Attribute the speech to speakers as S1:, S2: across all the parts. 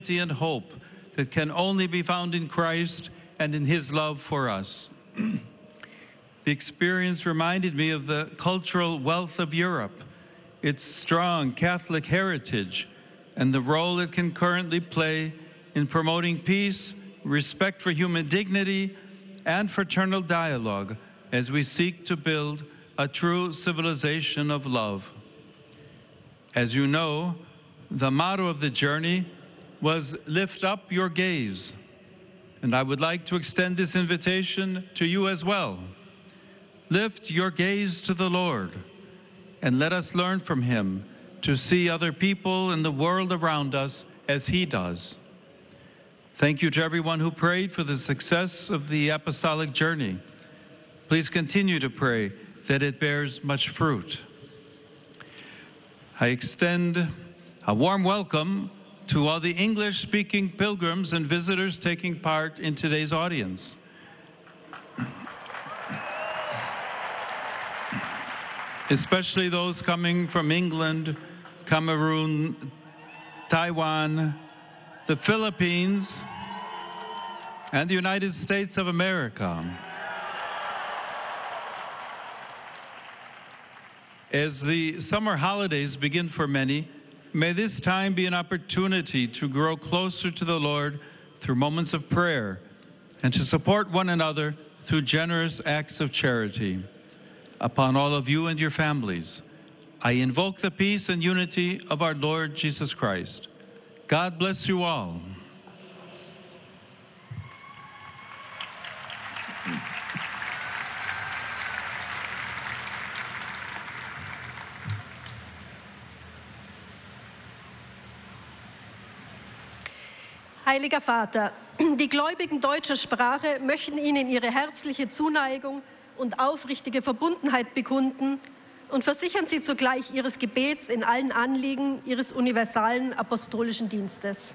S1: and hope that can only be found in Christ and in his love for us. The experience reminded me of the cultural wealth of Europe, its strong Catholic heritage, and the role it can currently play in promoting peace, respect for human dignity, and fraternal dialogue as we seek to build a true civilization of love. As you know, the motto of the journey was "Lift up your gaze." And I would like to extend this invitation to you as well. Lift your gaze to the Lord, and let us learn from him to see other people and the world around us as he does. Thank you to everyone who prayed for the success of the apostolic journey. Please continue to pray that it bears much fruit. I extend a warm welcome to all the English-speaking pilgrims and visitors taking part in today's audience. Especially those coming from England, Cameroon, Taiwan, the Philippines, and the United States of America. As the summer holidays begin for many, may this time be an opportunity to grow closer to the Lord through moments of prayer and to support one another through generous acts of charity. Upon all of you and your families, I invoke the peace and unity of our Lord Jesus Christ. God bless you all.
S2: Heiliger Vater, die Gläubigen deutscher Sprache möchten Ihnen ihre herzliche Zuneigung und aufrichtige Verbundenheit bekunden und versichern Sie zugleich Ihres Gebets in allen Anliegen Ihres universalen apostolischen Dienstes.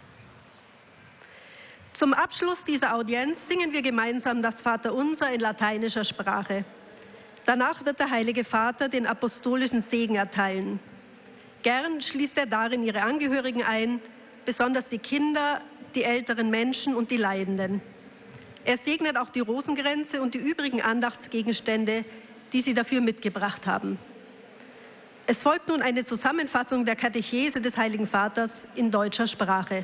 S2: Zum Abschluss dieser Audienz singen wir gemeinsam das Vaterunser in lateinischer Sprache. Danach wird der Heilige Vater den apostolischen Segen erteilen. Gern schließt er darin Ihre Angehörigen ein, besonders die Kinder, die älteren Menschen und die Leidenden. Er segnet auch die Rosenkränze und die übrigen Andachtsgegenstände, die Sie dafür mitgebracht haben. Es folgt nun eine Zusammenfassung der Katechese des Heiligen Vaters in deutscher Sprache.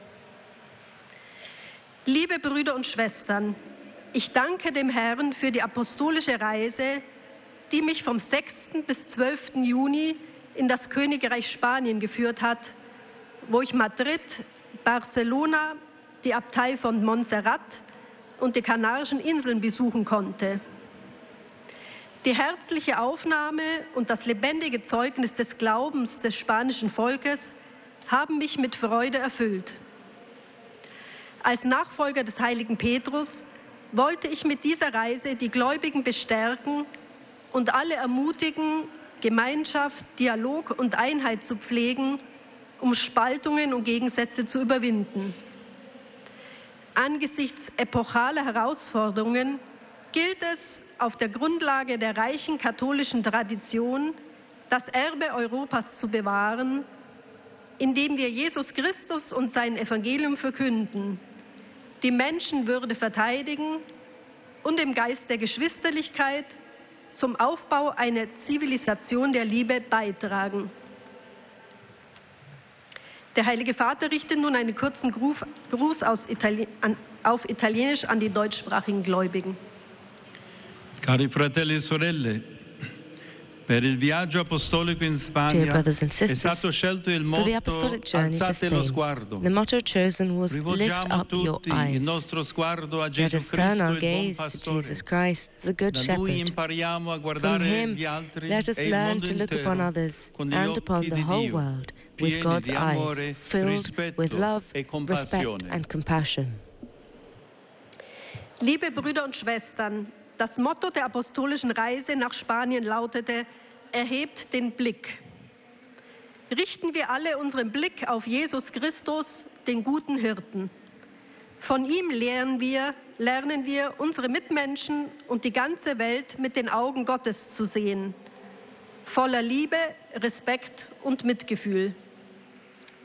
S2: Liebe Brüder und Schwestern, ich danke dem Herrn für die apostolische Reise, die mich vom 6. bis 12. Juni in das Königreich Spanien geführt hat, wo ich Madrid, Barcelona, die Abtei von Montserrat und die Kanarischen Inseln besuchen konnte. Die herzliche Aufnahme und das lebendige Zeugnis des Glaubens des spanischen Volkes haben mich mit Freude erfüllt. Als Nachfolger des heiligen Petrus wollte ich mit dieser Reise die Gläubigen bestärken und alle ermutigen, Gemeinschaft, Dialog und Einheit zu pflegen, um Spaltungen und Gegensätze zu überwinden. Angesichts epochaler Herausforderungen gilt es, auf der Grundlage der reichen katholischen Tradition das Erbe Europas zu bewahren, indem wir Jesus Christus und sein Evangelium verkünden, die Menschenwürde verteidigen und im Geist der Geschwisterlichkeit zum Aufbau einer Zivilisation der Liebe beitragen. Der Heilige Vater richtet nun einen kurzen Gruß auf Italienisch an die deutschsprachigen Gläubigen.
S1: Cari fratelli e sorelle, per il viaggio apostolico in Spagna è stato scelto il motto "Alzate lo sguardo".
S3: The motto chosen was "Lift
S1: Rivolgiamo
S3: up your
S1: tutti il
S3: eyes".
S1: nostro sguardo a
S3: Let
S1: Gesù
S3: us turn
S1: Cristo,
S3: our
S1: il buon
S3: gaze to
S1: pastore.
S3: Jesus Christ, the Good
S1: Da lui
S3: Shepherd.
S1: impariamo a
S3: From
S1: guardare
S3: him,
S1: gli altri
S3: let us
S1: e il
S3: learn
S1: mondo
S3: to look upon
S1: intero
S3: others
S1: con gli
S3: and upon
S1: occhi
S3: the
S1: di
S3: whole
S1: Dio,
S3: world with
S1: pieni
S3: God's
S1: di amore,
S3: eyes, filled
S1: rispetto
S3: with love,
S1: e
S3: respect
S1: compassione.
S3: and compassion.
S2: Liebe Brüder und Schwestern, das Motto der apostolischen Reise nach Spanien lautete: Erhebt den Blick. Richten wir alle unseren Blick auf Jesus Christus, den guten Hirten. Von ihm lernen wir, unsere Mitmenschen und die ganze Welt mit den Augen Gottes zu sehen, voller Liebe, Respekt und Mitgefühl.